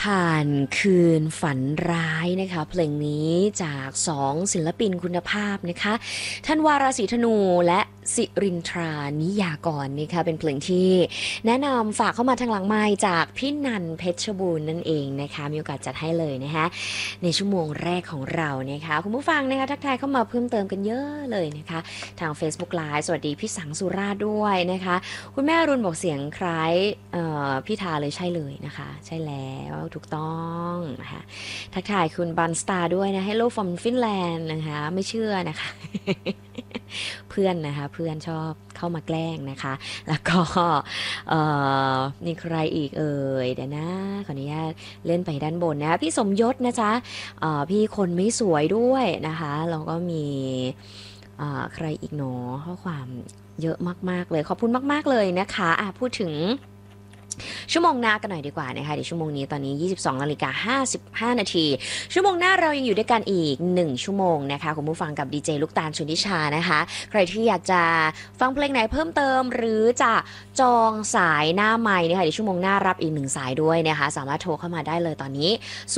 ผ่านคืนฝันร้ายนะคะเพลงนี้จาก2ศิลปินคุณภาพนะคะท่านวาราศีธนูและสิรินทรานิยากรนะคะเป็นเพลงที่แนะนำฝากเข้ามาทางหลังไมค์จากพี่นันเพชรบูรณ์นั่นเองนะคะมีโอกาสจัดให้เลยนะคะในชั่วโมงแรกของเรานะคะคุณผู้ฟังนะคะทักทายเข้ามาเพิ่มเติมกันเยอะเลยนะคะทาง Facebook Live สวัสดีพี่สังสุราด้วยนะคะคุณแม่อรุณบอกเสียงคล้ายพี่ทาเลยใช่เลยนะคะใช่แล้วถูกต้องนะคะทักทายคุณบันสตาร์ด้วยนะ Hello from Finland นะคะไม่เชื่อนะคะ เพื่อนนะคะเพื่อนชอบเข้ามาแกล้งนะคะแล้วก็นี่ใครอีกเอ่ยเดี๋ยวนะขออนุญาตเล่นไปด้านบนนะพี่สมยศนะจ๊ะพี่คนไม่สวยด้วยนะคะแล้วก็มีใครอีกหนอข้อความเยอะมากๆเลยขอบคุณมากๆเลยนะคะพูดถึงชั่วโมงหน้ากันหน่อยดีกว่านะคะเดี๋ยวชั่วโมงนี้ตอนนี้ 22:55 นาทีชั่วโมงหน้าเรายังอยู่ด้วยกันอีก1ชั่วโมงนะคะคุณผู้ฟังกับดีเจลูกตาลชลนิชานะคะใครที่อยากจะฟังเพลงไหนเพิ่มเติมหรือจะจองสายหน้าไมค์นะคะเดี๋ยวชั่วโมงหน้ารับอีก1สายด้วยนะคะสามารถโทรเข้ามาได้เลยตอนนี้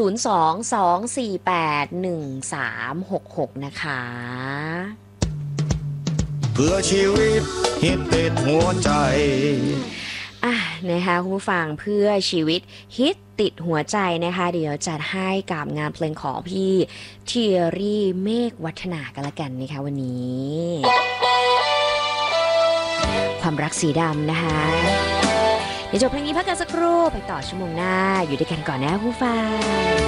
022481366นะคะเพื่อชีวิตฮิตติดหัวใจนะคะคุณผู้ฟังเพื่อชีวิตฮิตติดหัวใจนะคะเดี๋ยวจัดให้กับงานเพลงของพี่เทียรี่เมฆวัฒนากันละกันนะคะวันนี้ความรักสีดำนะคะเดี๋ยวจบเพลงนี้พักกันสักครู่ไปต่อชั่วโมงหน้าอยู่ด้วยกันก่อนนะคุณผู้ฟัง